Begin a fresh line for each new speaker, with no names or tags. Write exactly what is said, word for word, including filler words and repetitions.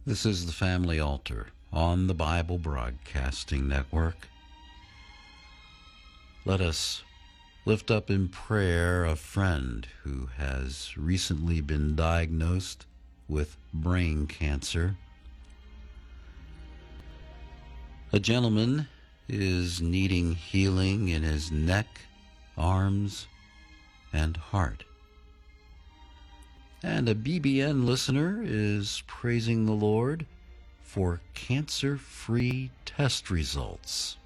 This is the Family Altar on the Bible Broadcasting Network. Let us lift up in prayer a friend who has recently been diagnosed with brain cancer. A gentleman is needing healing in his neck, arms, and heart. And a B B N listener is praising the Lord for cancer-free test results.